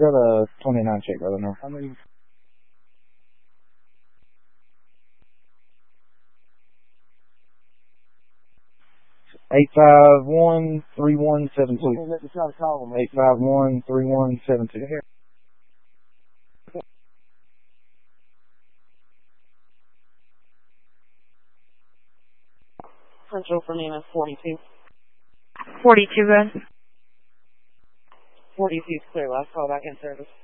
go to 29 check, brother. No. I mean, 851-3172. let me try to call him. 851-3172. Central for Nina, 42. 42, good. 42 is clear. Last call back in service.